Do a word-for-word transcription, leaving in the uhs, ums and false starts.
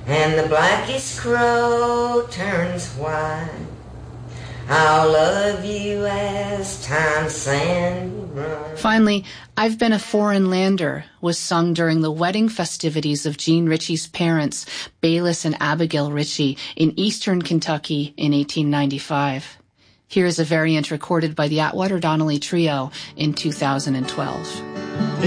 and the blackest crow turns white. I'll love you as time's sand runs. Finally, I've Been a Foreign Lander was sung during the wedding festivities of Jean Ritchie's parents, Bayless and Abigail Ritchie, in eastern Kentucky in eighteen ninety-five. Here is a variant recorded by the Atwater Donnelly Trio in two thousand twelve.